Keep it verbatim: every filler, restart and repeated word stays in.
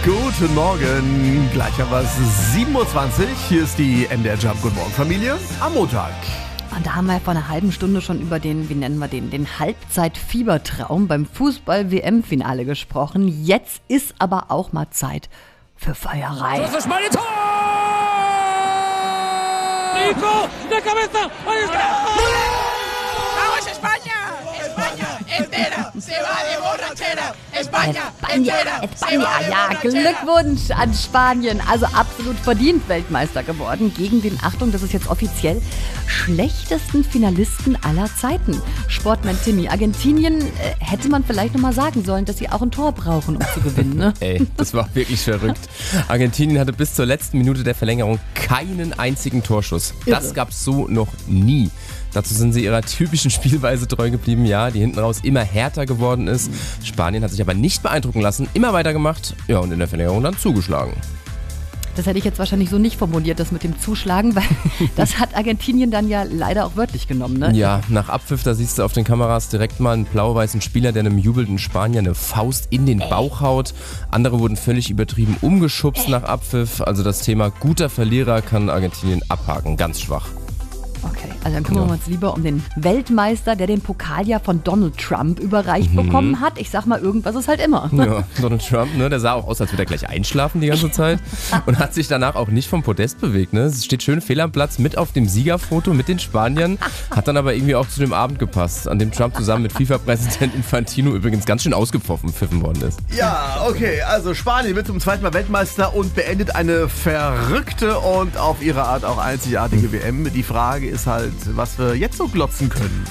Guten Morgen, gleich haben wir es sieben Uhr zwanzig. Hier ist die M D R Jump. Guten Morgen, Familie, am Montag. Und da haben wir vor einer halben Stunde schon über den, wie nennen wir den, den Halbzeit-Fiebertraum beim Fußball-W M-Finale gesprochen. Jetzt ist aber auch mal Zeit für Feierei. Das ist meine Tor! Nico, de cabeza, ahí está! ¡Vamos España! ¡España entera se va de borrachera! ¡España España, entera se España, va de ja, borrachera! Glückwunsch an Spanien. Also absolut verdient Weltmeister geworden gegen den, Achtung, das ist jetzt offiziell, schlechtesten Finalisten aller Zeiten. Sportman Timmy, Argentinien, äh, hätte man vielleicht nochmal sagen sollen, dass sie auch ein Tor brauchen, um zu gewinnen, ne? Ey, das war wirklich verrückt. Argentinien hatte bis zur letzten Minute der Verlängerung keinen einzigen Torschuss. Das Irre. gab's so noch nie. Dazu sind sie ihrer typischen Spielweise treu geblieben, ja, die hinten raus immer härter geworden ist. Spanien hat sich aber nicht beeindrucken lassen, immer weitergemacht, ja, und in der Verlängerung dann zugeschlagen. Das hätte ich jetzt wahrscheinlich so nicht formuliert, das mit dem Zuschlagen, weil das hat Argentinien dann ja leider auch wörtlich genommen, ne? Ja, nach Abpfiff, da siehst du auf den Kameras direkt mal einen blau-weißen Spieler, der einem jubelnden Spanier eine Faust in den Bauch haut. Andere wurden völlig übertrieben umgeschubst nach Abpfiff. Also das Thema guter Verlierer kann Argentinien abhaken, ganz schwach. Okay, also dann kümmern Ja. wir uns lieber um den Weltmeister, der den Pokal ja von Donald Trump überreicht Mhm. bekommen hat. Ich sag mal, irgendwas ist halt immer. Ja, Donald Trump, ne, der sah auch aus, als würde er gleich einschlafen die ganze Zeit und hat sich danach auch nicht vom Podest bewegt. Ne? Es steht schön fehl am Platz mit auf dem Siegerfoto mit den Spaniern, hat dann aber irgendwie auch zu dem Abend gepasst, an dem Trump zusammen mit FIFA-Präsident Infantino übrigens ganz schön ausgepfiffen pfiffen worden ist. Ja, okay, also Spanien wird zum zweiten Mal Weltmeister und beendet eine verrückte und auf ihre Art auch einzigartige W M. Die Frage ist halt, was wir jetzt so glotzen können.